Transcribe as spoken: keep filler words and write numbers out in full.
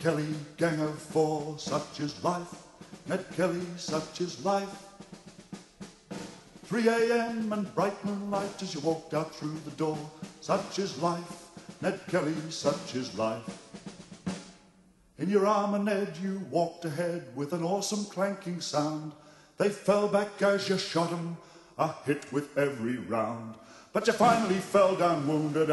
Kelly, gang of four, such is life. Ned Kelly, such is life. three a m and bright moonlight as you walked out through the door. Such is life. Ned Kelly, such is life. In your armour, Ned, you walked ahead with an awesome clanking sound. They fell back as you shot 'em, a hit with every round. But you finally fell down wounded